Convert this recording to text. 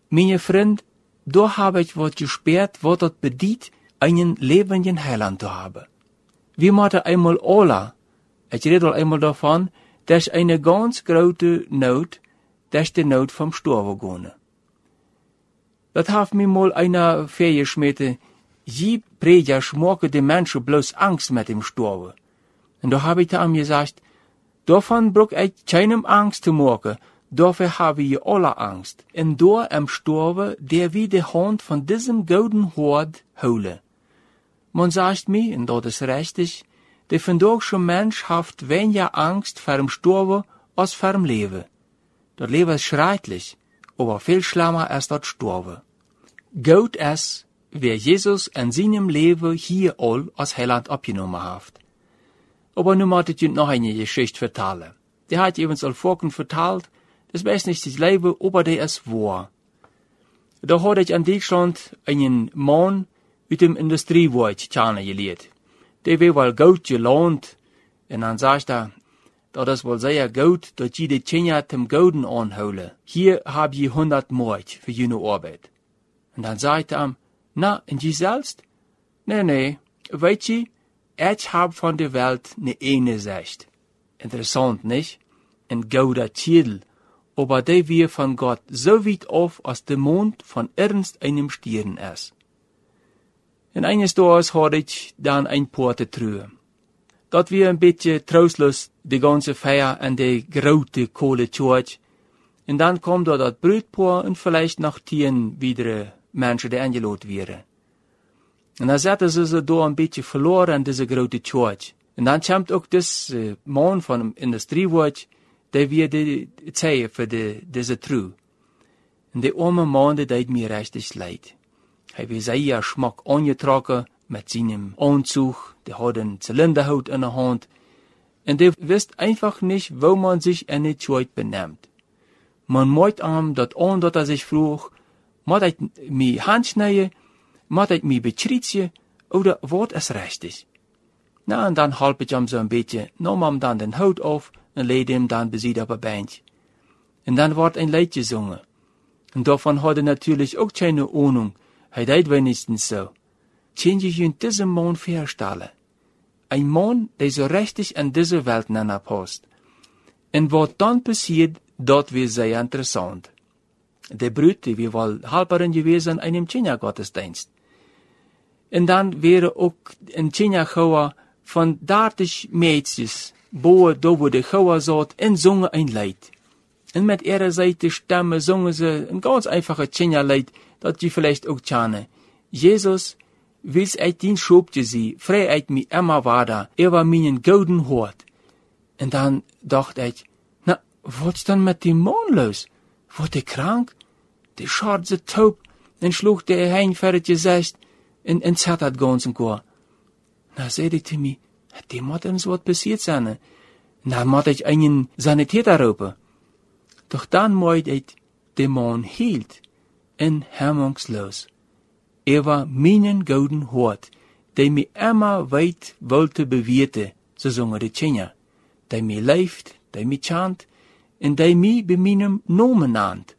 Meine Freund, da habe ich was gespürt, was das bedeutet, einen lebenden Heiland zu haben. Wir machen einmal alle, ich rede einmal davon, dass eine ganz große Not, dass die Not vom Sterben gehen. Das hat mir mal einer vorgeschmissen, je Prediger schmocken die Menschen bloß Angst mit dem Sterben. Und da habe ich ihm gesagt, davon braucht ich keinem Angst zu machen, dafür haben wir alle Angst. Und da am Sterben, der wie die Hand von diesem golden Hort holen. Man sagt mir, und das ist richtig, der vandaag Mensch hat weniger Angst vor dem Sterben als vor dem Leben. Das Leben ist schrecklich, aber viel schlimmer als das Sterben. Gut ist, wer Jesus in seinem Leben hier all als Heiland abgenommen hat. Aber nun muss ich noch eine Geschichte vertellen. Der hat eben al vorhin vertelt, das weiß nicht das Leben, aber der ist wahr. Da hatte ich in Deutschland einen Mann mit dem Industriewerk kennengelernt. Der war wohl gut gelohnt, und dann sagt er, das ist wohl sehr gut, dass je die Kinder zum Golden anholen. Hier hab je 100 Mark für jene Arbeit. Und dann sagt er ihm, na, und je selbst? Nee, weißt du, ich hab von der Welt eine Sicht. Interessant, nicht? Ein golder Titel, aber der wir von Gott so weit auf, als der Mond von ernst einem Stieren ist. Und eines Tages hatte ich dann ein paar Trühe. Dat wir ein bisschen trostlos die ganze Feier an der große Kohle-Church. Und dann kommt da das Brutpaar und vielleicht noch 10 weitere Menschen, die eingeladen wären. Und dann setzen sie sich da ein bisschen verloren an diese große Church. Und dann kommt auch das Mann von dem Industriewerk, der wir die zeigen für diese True. Und der arme Mann, der tut mir richtig leid. Er war sehr schmack angetragen mit seinem Anzug, der hat einen Zylinderhut in der Hand. Und der wisst einfach nicht, wo man sich in der Church benimmt. Man meint ihm das an, dass sich fragt, muss ich mich handschneiden, muss ich mich betritzen, oder was ist richtig? Na, und dann halb ich ihm so ein bisschen, nahm ihm dann den Hut auf und legte ihm dann besiegt auf ein Bench. Und dann wird ein Lied gesungen. Und davon hat er natürlich auch keine Ahnung, er deed wenigstens so. Können Sie sich diesen Mann vorstellen? Ein Mann, der so richtig in diese Welt passt. Und was dann passiert, das wird sehr interessant. Der Brut, die wir wohl Halperin gewesen in einem Kindergottesdienst. Und dann wäre auch ein Kinderchor von 30 Mädchen, da wo der Chor saß, und sungen ein Lied. Und mit ihrer Seite Stimme sungen sie ein ganz einfaches Kinderlied, das Sie vielleicht auch kennen. Jesus, willst ich den Schubte sie, frei ich mich immer weiter, war meinen golden Hort. Und dann dachte ich, na, was dann mit dem Mann los? Wird der krank? Der schaut so taub, dann schlug der hein für das Gesicht, und zattert ganz und gar. Na, sagte ich zu mir, dem muss uns was passiert sein. Na, muss ich einen Sanitäter rufen. Doch dann meinte ich, der Mann hielt, und hemmungslos. War meinen golden Hort, der mir immer weit wollte bewirten, so singen die Kinder, der mir leeft, der mir chant, und der mir bei meinem Namen nannt.